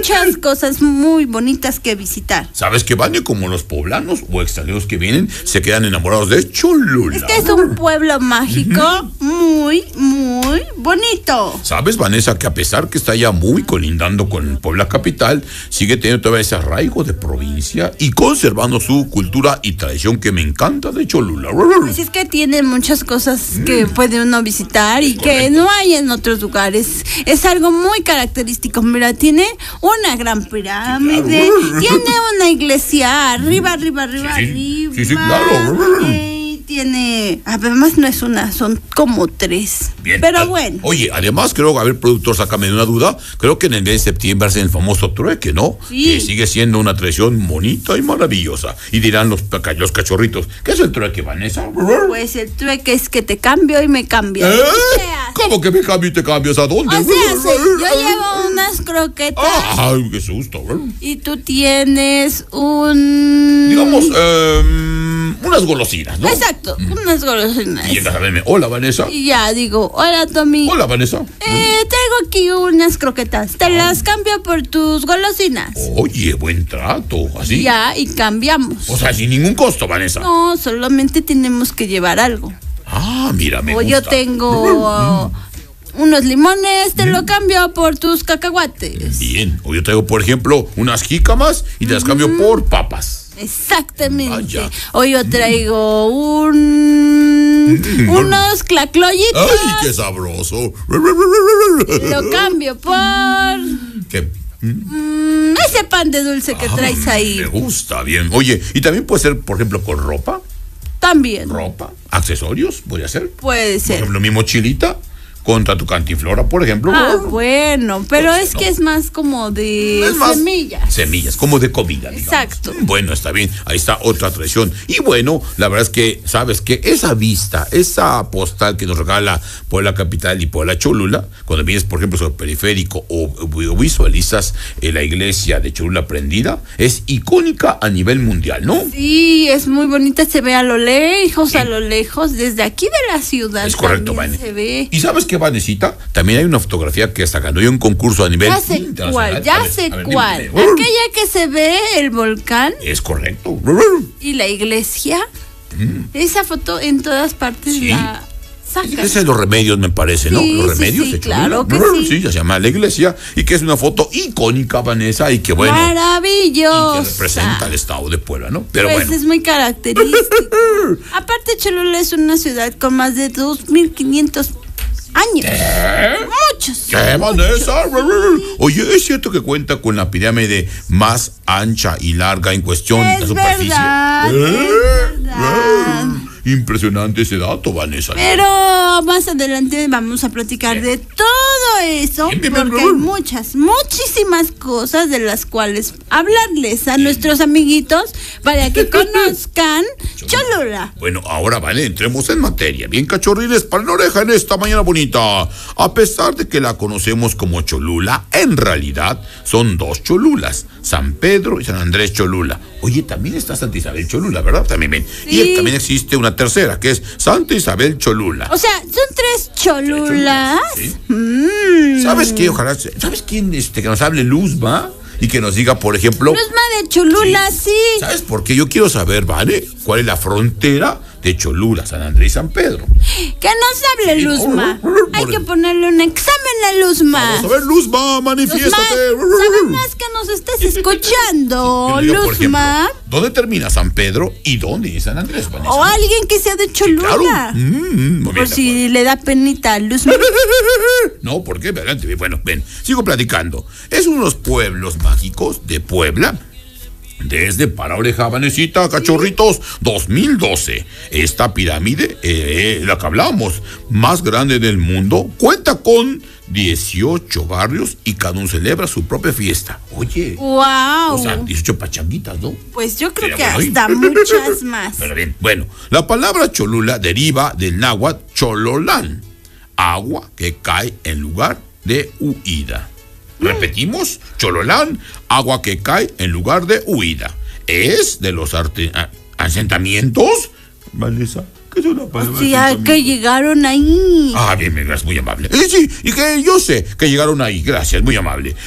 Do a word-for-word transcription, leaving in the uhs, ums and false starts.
muchas cosas muy bonitas que visitar. ¿Sabes qué, Vane? Como los poblanos o extranjeros que vienen se quedan enamorados de Cholula. Es que es un pueblo mágico muy, muy bonito. ¿Sabes, Vanessa, que a pesar que está ya muy colindando con Puebla capital, sigue teniendo todavía ese arraigo de provincia y conservando su cultura y tradición que me encanta de Cholula? Pues es que tiene muchas cosas que mm. puede uno visitar y que correcto. No hay en otros lugares. Es algo muy característico. Mira, tiene una gran pirámide, sí, claro. Tiene una iglesia arriba, arriba, arriba, sí, arriba. Sí, sí, claro. Eh, tiene, además no es una, son como tres. Bien. Pero bueno. Oye, además creo, a ver, productor, sácame de una duda, creo que en el mes de septiembre hacen el famoso trueque, ¿no? Sí. Que sigue siendo una tradición bonita y maravillosa. Y dirán los, los cachorritos, ¿qué es el trueque, Vanessa? Pues el trueque es que te cambio y me cambias. ¿Eh? ¿Cómo que me cambio y te cambias? ¿A dónde? O sea, sí, yo llevo unas croquetas. ¡Ay, qué susto! Y tú tienes un... Digamos, eh, unas golosinas, ¿no? Exacto, mm. unas golosinas. Y llegas a verme, hola, Vanessa. Y ya digo, hola, Tommy. Hola, Vanessa. Eh, traigo aquí unas croquetas. Te ah. las cambio por tus golosinas. Oye, buen trato, ¿así? Ya, y cambiamos. O sea, sin ningún costo, Vanessa. No, solamente tenemos que llevar algo. Ah, mira, me o gusta. yo tengo uh, unos limones, te mm. lo cambio por tus cacahuates. Bien, o yo traigo, por ejemplo, unas jícamas y te las cambio mm. por papas. Exactamente. Vaya. O yo traigo un mm. unos clacloyitos. ¡Ay, qué sabroso! Lo cambio por... ¿Qué? Mm, ese pan de dulce que ah, traes ahí. Me gusta, bien. Oye, ¿y también puede ser, por ejemplo, con ropa? También. ¿Ropa? ¿Accesorios? ¿Podría ser? Puede ser. Por ejemplo, mi mochilita contra tu cantinflora, por ejemplo. Ah, oh, bueno, pero pues, es no. que es más como de es más semillas. Semillas, como de comida, digamos. Exacto. Bueno, está bien, ahí está otra tradición. Y bueno, la verdad es que, ¿sabes qué? Esa vista, esa postal que nos regala Puebla capital y Puebla Cholula, cuando vienes, por ejemplo, sobre el periférico o, o visualizas eh, la iglesia de Cholula prendida, es icónica a nivel mundial, ¿no? Sí, es muy bonita, se ve a lo lejos, sí. a lo lejos, desde aquí de la ciudad. Es correcto, Vane. Se ve. ¿Y sabes qué, Vanecita? También hay una fotografía que hasta ganó un concurso a nivel ya sé internacional. Cuál, ya ver, sé ver, cuál. dime, dime. Aquella que se ve el volcán. Es correcto. Y la iglesia. Mm. Esa foto en todas partes sí. la sacan. Ese es Los Remedios, me parece, ¿no? Sí, Los Remedios sí, sí, de claro que sí. Sí, ya se llama la iglesia y que es una foto icónica, Vanessa, y que bueno. Maravillosa. Y que representa al estado de Puebla, ¿no? Pero pues bueno. es muy característico. Aparte, Cholula es una ciudad con más de dos mil quinientos años. ¿Qué? Muchos. ¿Qué, Vanessa? Oye, ¿es cierto que cuenta con la pirámide más ancha y larga en cuestión es de superficie? Verdad, ¿Eh? es verdad. ¿Eh? Impresionante ese dato, Vanessa. Pero más adelante vamos a platicar de todo eso, bien, bien, porque bien, bien. hay muchas, muchísimas cosas de las cuales hablarles a bien. nuestros amiguitos para que conozcan Cholula. Bueno, ahora vale, entremos en materia. Bien, cachorrines, para la oreja en esta mañana bonita. A pesar de que la conocemos como Cholula, en realidad son dos Cholulas, San Pedro y San Andrés Cholula. Oye, también está Santa Isabel Cholula, ¿verdad? También ven. Sí. Y también existe una tercera, que es Santa Isabel Cholula. O sea, son tres Cholulas. ¿Sí? Mm. ¿Sabes qué? Ojalá, ¿sabes quién este, que nos hable Luzma? Y que nos diga, por ejemplo... Luzma de Cholula, sí. sí. ¿Sabes por qué? Yo quiero saber, ¿vale? ¿Cuál es la frontera de Cholula, San Andrés y San Pedro? Que nos hable, sí. Luzma. Hay que ponerle un examen a Luzma. Vamos a ver, Luzma, manifiéstate. Luzma, sabemos que nos estés escuchando, digo, Luzma. Ejemplo, ¿dónde termina San Pedro y dónde es San Andrés, Vanessa? O alguien que sea de Cholula. Sí, claro. mm, Por bien, si pues. le da penita a Luzma. No, ¿por qué? Adelante, bueno, ven, sigo platicando. Es uno de los pueblos mágicos de Puebla. Desde para oreja, Vanesita, cachorritos, dos mil doce. Esta pirámide, eh, la que hablamos, más grande del mundo, cuenta con dieciocho barrios y cada uno celebra su propia fiesta. Oye. ¡Wow! O sea, dieciocho pachanguitas, ¿no? Pues yo creo que hasta muchas más. Pero bien, bueno, la palabra Cholula deriva del náhuatl chololán, agua que cae en lugar de huida. Repetimos, Chololán, agua que cae en lugar de huida. Es de los arte- a- asentamientos. Vanessa, ¿qué es una palabra? O sea, que llegaron ahí. Ah, bien, bien, gracias, muy amable. Eh, sí, y que yo sé que llegaron ahí, gracias, muy amable.